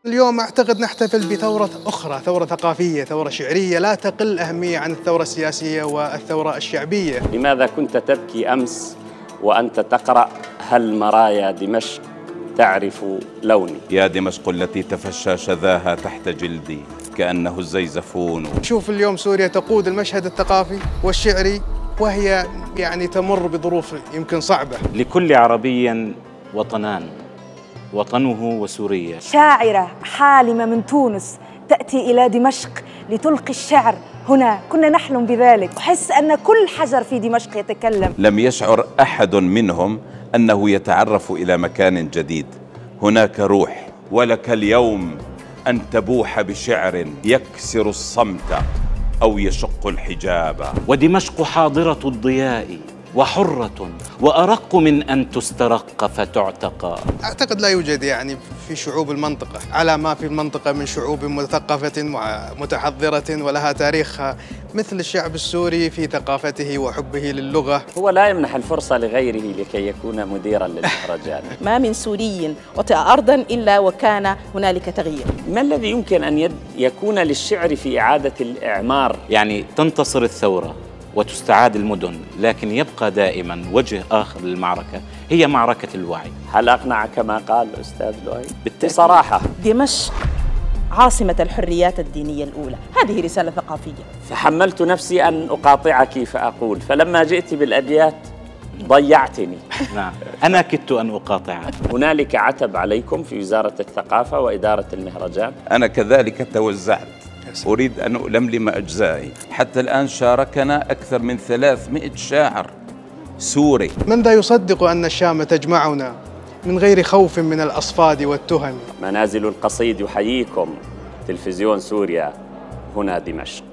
اليوم أعتقد نحتفل بثورة أخرى، ثورة ثقافية، ثورة شعرية لا تقل أهمية عن الثورة السياسية والثورة الشعبية. لماذا كنت تبكي أمس وأنت تقرأ هل مرايا دمشق تعرف لوني؟ يا دمشق التي تفشى شذاها تحت جلدي كأنه الزيزفون. شوف اليوم سوريا تقود المشهد الثقافي والشعري وهي تمر بظروف يمكن صعبة. لكل عربي وطنان، وطنه وسوريا. شاعرة حالمة من تونس تأتي إلى دمشق لتلقي الشعر هنا، كنا نحلم بذلك. أحس أن كل حجر في دمشق يتكلم. لم يشعر أحد منهم أنه يتعرف إلى مكان جديد. هناك روح، ولك اليوم أن تبوح بشعر يكسر الصمت أو يشق الحجاب. ودمشق حاضرة الضياء وحرة وأرق من أن تسترق فتعتقى. أعتقد لا يوجد في شعوب المنطقة على ما في المنطقة من شعوب مثقفة متحضرة ولها تاريخها مثل الشعب السوري في ثقافته وحبه للغة. هو لا يمنح الفرصة لغيره لكي يكون مديراً للمهرجان. ما من سوري وطئ أرضاً إلا وكان هنالك تغيير. ما الذي يمكن أن يكون للشعر في إعادة الإعمار؟ تنتصر الثورة وتستعاد المدن، لكن يبقى دائما وجه آخر للمعركة، هي معركة الوعي. هل أقنعك ما قال الأستاذ لؤي؟ بصراحة دمشق عاصمة الحريات الدينية الأولى، هذه رسالة ثقافية. فحملت نفسي أن أقاطعك فأقول، فلما جئت بالأبيات ضيعتني. نعم، أنا كدت أن أقاطعك. هنالك عتب عليكم في وزارة الثقافة وإدارة المهرجان. أنا كذلك توزعت، أريد أن ألملم أجزائي. حتى الآن شاركنا أكثر من 300 شاعر سوري. من ذا يصدق أن الشام تجمعنا من غير خوف من الأصفاد والتهم؟ منازل القصيد يحييكم، تلفزيون سوريا، هنا دمشق.